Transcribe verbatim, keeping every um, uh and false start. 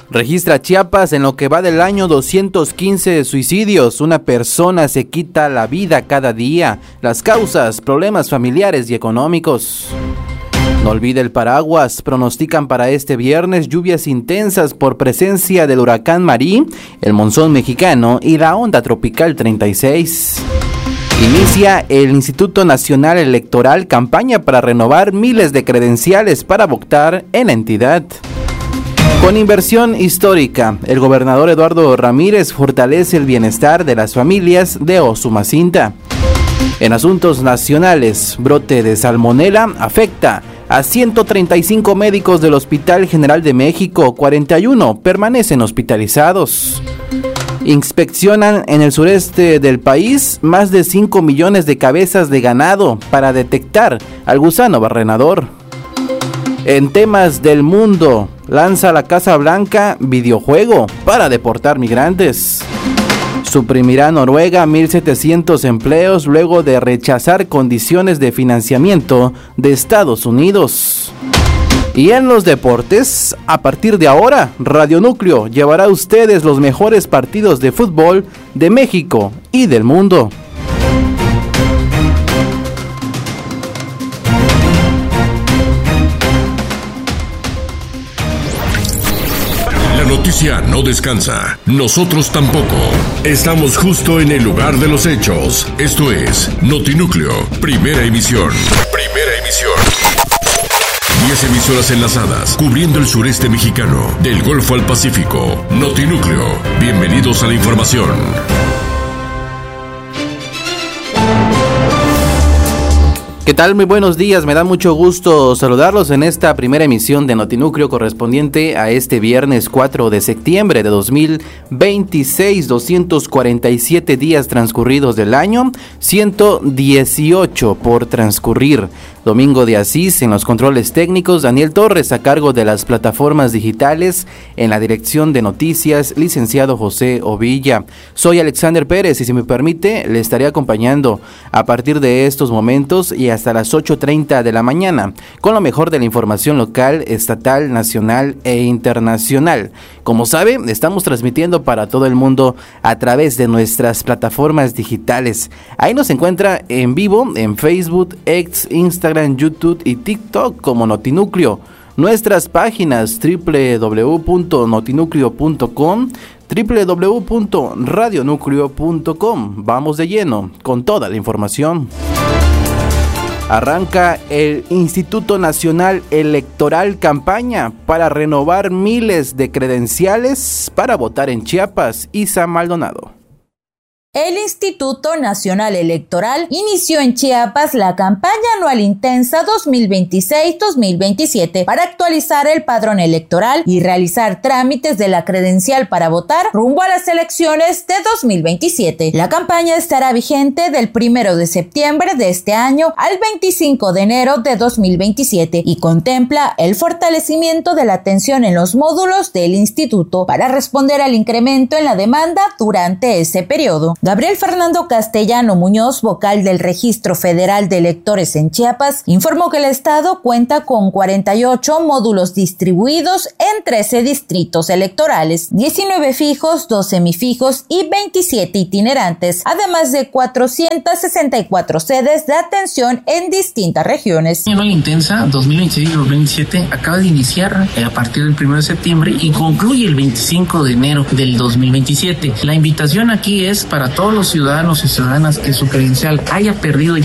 Registra Chiapas en lo que va del año doscientos quince suicidios. Una persona se quita la vida cada día. Las causas, problemas familiares y económicos. No olvide el paraguas. Pronostican para este viernes lluvias intensas por presencia del huracán Marí, el monzón mexicano y la onda tropical treinta y seis. Inicia el Instituto Nacional Electoral campaña para renovar miles de credenciales para votar en la entidad. Con inversión histórica, el gobernador Eduardo Ramírez fortalece el bienestar de las familias de Osumacinta. En asuntos nacionales, brote de salmonela afecta a ciento treinta y cinco médicos del Hospital General de México, cuarenta y uno permanecen hospitalizados. Inspeccionan en el sureste del país más de cinco millones de cabezas de ganado para detectar al gusano barrenador. En temas del mundo, lanza la Casa Blanca videojuego para deportar migrantes. Suprimirá Noruega mil setecientos empleos luego de rechazar condiciones de financiamiento de Estados Unidos. Y en los deportes, a partir de ahora, Radio Núcleo llevará a ustedes los mejores partidos de fútbol de México y del mundo. La noticia no descansa, nosotros tampoco. Estamos justo en el lugar de los hechos. Esto es Notinúcleo, primera emisión. Primera emisión. Diez emisoras enlazadas, cubriendo el sureste mexicano, del Golfo al Pacífico. Notinúcleo, bienvenidos a la información. ¿Qué tal? Muy buenos días, me da mucho gusto saludarlos en esta primera emisión de Notinúcleo correspondiente a este viernes cuatro de septiembre de dos mil veintiséis, doscientos cuarenta y siete días transcurridos del año, ciento dieciocho por transcurrir. Domingo de Asís en los controles técnicos, Daniel Torres a cargo de las plataformas digitales, en la dirección de noticias, licenciado José Ovilla. Soy Alexander Pérez y si me permite, le estaré acompañando a partir de estos momentos y hasta las ocho treinta de la mañana, con lo mejor de la información local, estatal, nacional e internacional. Como sabe, estamos transmitiendo para todo el mundo a través de nuestras plataformas digitales. Ahí nos encuentra en vivo en Facebook, X, Instagram, YouTube y TikTok como Notinúcleo. Nuestras páginas doble u doble u doble u punto notinúcleo punto com, doble u doble u doble u punto radio núcleo punto com. Vamos de lleno con toda la información. Arranca el Instituto Nacional Electoral campaña para renovar miles de credenciales para votar en Chiapas. Isa Maldonado. El Instituto Nacional Electoral inició en Chiapas la campaña anual intensa dos mil veintiséis dos mil veintisiete para actualizar el padrón electoral y realizar trámites de la credencial para votar rumbo a las elecciones de dos mil veintisiete. La campaña estará vigente del primero de septiembre de este año al veinticinco de enero de dos mil veintisiete y contempla el fortalecimiento de la atención en los módulos del instituto para responder al incremento en la demanda durante ese periodo. Gabriel Fernando Castellano Muñoz, vocal del Registro Federal de Electores en Chiapas, informó que el estado cuenta con cuarenta y ocho módulos distribuidos en trece distritos electorales, diecinueve fijos, dos semifijos y veintisiete itinerantes, además de cuatrocientas sesenta y cuatro sedes de atención en distintas regiones. La anual intensa dos mil veintiséis dos mil veintisiete acaba de iniciar a partir del primero de septiembre y concluye el veinticinco de enero del dos mil veintisiete. La invitación aquí es para todos los ciudadanos y ciudadanas que su credencial haya perdido ya